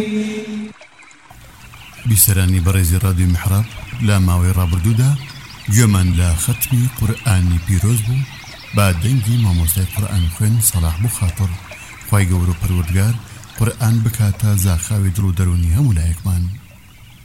بیسەرانی بەڕێزی ڕادیۆ میحراب لە ماوەی ڕابردوودا گوێمان لە ختمی قورئانی پیرۆز بوو با دەنگی مامۆستای قورئان خوێن سەلاح بوو خاتر. خوای گەورە و پەروەردگار قورئان بکاتە زاخاوی دڵ و دەرونی هەموو لایەکمان.